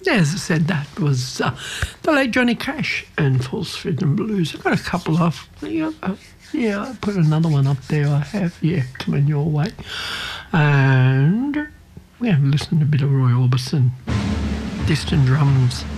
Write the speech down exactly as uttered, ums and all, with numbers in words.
as I said, that was uh, the late Johnny Cash and False Rhythm Blues. I've got a couple of, yeah, uh, yeah, I put another one up there I have, yeah, coming your way. And we have listened to a bit of Roy Orbison, Distant Drums.